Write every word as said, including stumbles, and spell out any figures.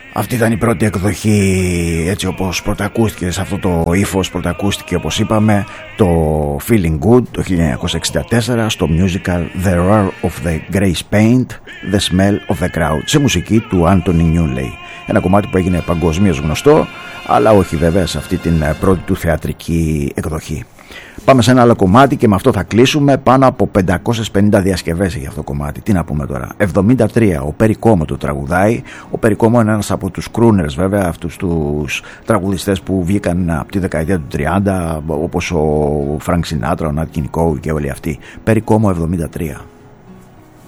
Αυτή ήταν η πρώτη εκδοχή, έτσι όπως πρωτακούστηκε, σε αυτό το ύφος πρωτακούστηκε, όπως είπαμε, το Feeling Good το χίλια εννιακόσια εξήντα τέσσερα στο musical The Roar of the Grey Paint, The Smell of the Crowd, σε μουσική του Anthony Newley. Ένα κομμάτι που έγινε παγκοσμίως γνωστό, αλλά όχι βέβαια σε αυτή την πρώτη του θεατρική εκδοχή. Πάμε σε ένα άλλο κομμάτι και με αυτό θα κλείσουμε. Πάνω από πεντακόσιες πενήντα διασκευές για αυτό το κομμάτι. Τι να πούμε τώρα. εβδομήντα τρία ο Perry Como το τραγουδάει. Ο Perry Como είναι ένας από τους crooners, βέβαια, αυτούς τους τραγουδιστές που βγήκαν από τη δεκαετία του τριάντα, όπως ο Frank Sinatra, ο Nat King Cole και όλοι αυτοί. Perry Como εβδομήντα τρία.